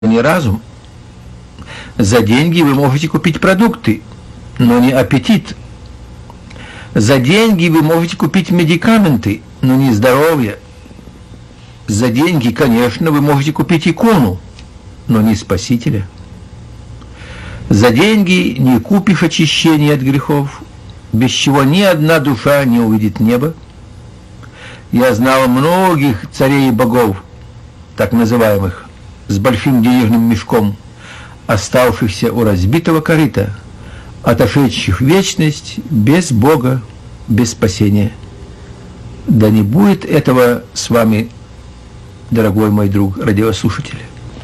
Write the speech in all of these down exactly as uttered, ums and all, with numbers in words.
не разум. За деньги вы можете купить продукты, но не аппетит. За деньги вы можете купить медикаменты, но не здоровье. За деньги, конечно, вы можете купить икону, но не Спасителя. За деньги не купишь очищения от грехов, без чего ни одна душа не увидит небо. Я знал многих царей и богов, так называемых, с большим денежным мешком, оставшихся у разбитого корыта, отошедших в вечность без Бога, без спасения. Да не будет этого с вами, дорогой мой друг, радиослушатель.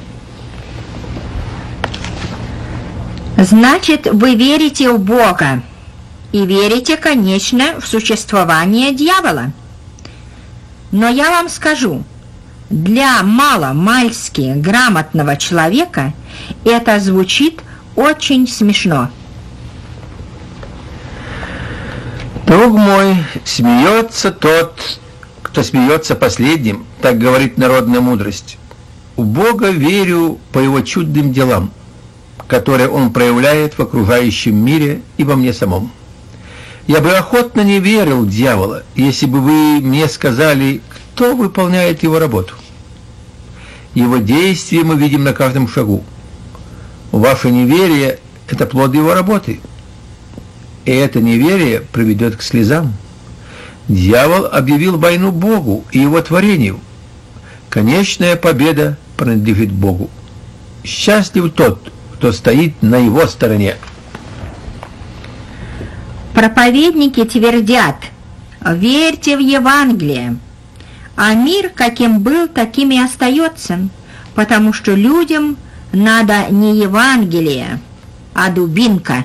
Значит, вы верите в Бога и верите, конечно, в существование дьявола. Но я вам скажу, для мало-мальски грамотного человека это звучит очень смешно. Друг мой, смеется тот, кто смеется последним, так говорит народная мудрость. В Бога верю по его чудным делам, которые он проявляет в окружающем мире и во мне самом. Я бы охотно не верил в дьявола, если бы вы мне сказали, кто выполняет его работу. Его действия мы видим на каждом шагу. Ваше неверие – это плод его работы. И это неверие приведет к слезам. Дьявол объявил войну Богу и его творению. Конечная победа принадлежит Богу. Счастлив тот, кто стоит на его стороне. Проповедники твердят: верьте в Евангелие, а мир, каким был, таким и остается, потому что людям надо не Евангелие, а дубинка.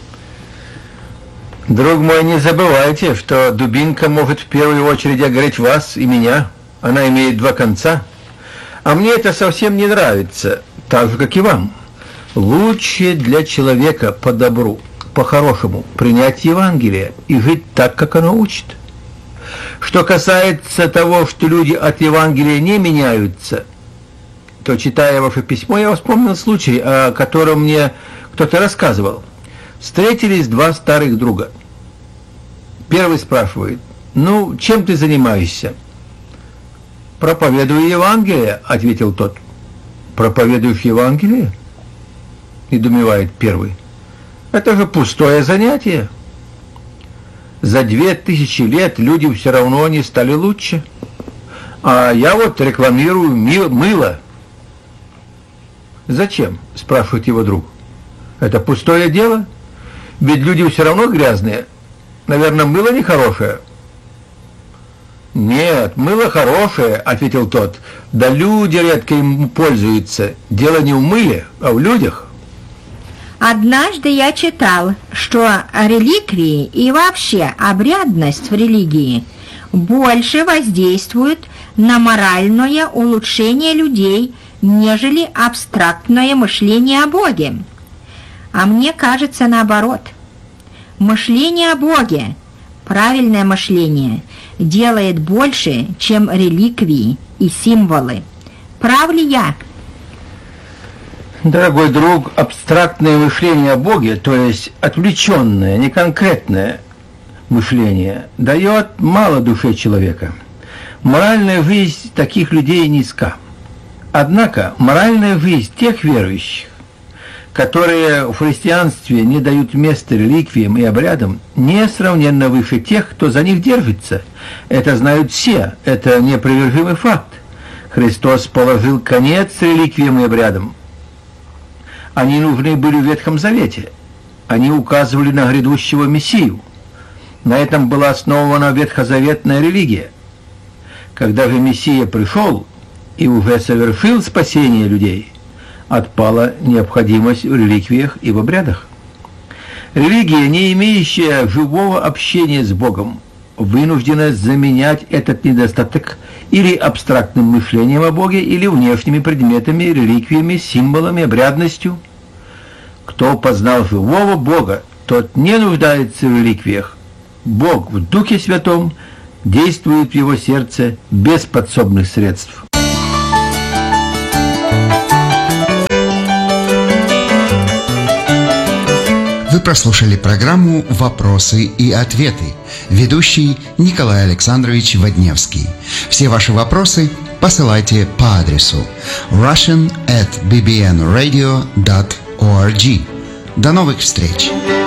Друг мой, не забывайте, что дубинка может в первую очередь огреть вас и меня. Она имеет два конца. А мне это совсем не нравится, так же, как и вам. Лучше для человека по добру, по-хорошему, принять Евангелие и жить так, как оно учит. Что касается того, что люди от Евангелия не меняются, то, читая ваше письмо, я вспомнил случай, о котором мне кто-то рассказывал. Встретились два старых друга. Первый спрашивает: «Ну, чем ты занимаешься?» «Проповедую Евангелие», — ответил тот. «Проповедуешь Евангелие?» — недоумевает первый. «Это же пустое занятие. За две тысячи лет люди все равно не стали лучше. А я вот рекламирую ми- мыло». «Зачем?» — спрашивает его друг. «Это пустое дело? Ведь люди все равно грязные. Наверное, мыло нехорошее». «Нет, мыло хорошее», — ответил тот. «Да люди редко им пользуются. Дело не в мыле, а в людях». Однажды я читал, что реликвии и вообще обрядность в религии больше воздействуют на моральное улучшение людей, нежели абстрактное мышление о Боге. А мне кажется наоборот. Мышление о Боге, правильное мышление, делает больше, чем реликвии и символы. Прав ли я? Дорогой друг, абстрактное мышление о Боге, то есть отвлеченное, неконкретное мышление, дает мало душе человека. Моральная жизнь таких людей низка. Однако моральная жизнь тех верующих, которые в христианстве не дают места реликвиям и обрядам, несравненно выше тех, кто за них держится. Это знают все, это неопровержимый факт. Христос положил конец реликвиям и обрядам. Они нужны были в Ветхом Завете. Они указывали на грядущего Мессию. На этом была основана ветхозаветная религия. Когда же Мессия пришел и уже совершил спасение людей, отпала необходимость в реликвиях и в обрядах. Религия, не имеющая живого общения с Богом, вынуждена заменять этот недостаток или абстрактным мышлением о Боге, или внешними предметами, реликвиями, символами, обрядностью. Кто познал живого Бога, тот не нуждается в реликвиях. Бог в Духе Святом действует в его сердце без подсобных средств. прослушали программу «Вопросы и ответы». Ведущий Николай Александрович Водневский. Все ваши вопросы посылайте по адресу russian at b b n radio dot org. До новых встреч!